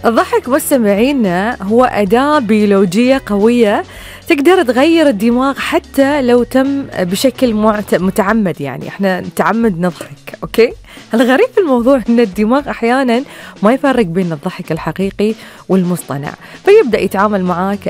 الضحك مستمعينا هو أداة بيولوجية قوية تقدر تغير الدماغ حتى لو تم بشكل متعمد. يعني احنا نتعمد نضحك، اوكي؟ الغريب في الموضوع ان الدماغ احيانا ما يفرق بين الضحك الحقيقي والمصطنع، فيبدأ يتعامل معاك